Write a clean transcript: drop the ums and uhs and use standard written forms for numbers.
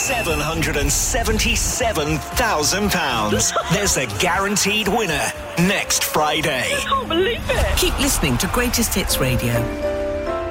£777,000. There's a guaranteed winner next Friday. I can't believe it. Keep listening to Greatest Hits Radio.